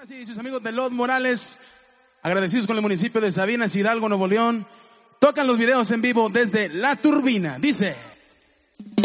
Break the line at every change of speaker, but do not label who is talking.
Ahora sí, sus amigos de Los Morales, agradecidos con el municipio de Sabinas, Hidalgo, Nuevo León, tocan los videos en vivo desde La Turbina. Dice...